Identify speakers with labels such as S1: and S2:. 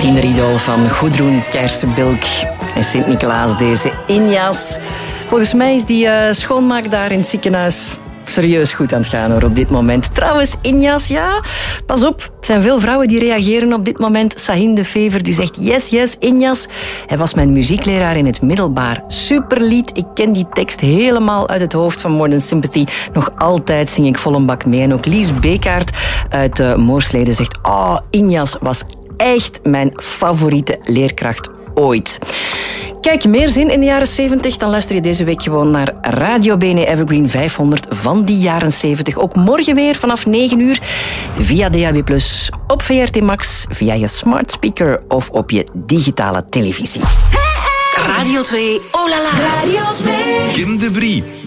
S1: tieneridool van Gudrun Kersenbilk en Sint-Nicolaas, deze Injas. Volgens mij is die schoonmaak daar in het ziekenhuis serieus goed aan het gaan hoor, op dit moment. Trouwens, Injas, ja, pas op. Er zijn veel vrouwen die reageren op dit moment. Sahin de Fever die zegt, yes, Injas. Hij was mijn muziekleraar in het middelbaar. Superlied, ik ken die tekst helemaal uit het hoofd van More Than Sympathy. Nog altijd zing ik vol een bak mee. En ook Lies Bekaert uit Moorsleden zegt, oh, Injas was echt mijn favoriete leerkracht ooit. Kijk, meer zin in de jaren 70, dan luister je deze week gewoon naar Radio BNE Evergreen 500 van die jaren 70. Ook morgen weer vanaf 9 uur via DAB+, op VRT Max, via je smart speaker of op je digitale televisie. Radio 2, oh la la. Radio 2.
S2: Kim de Brie.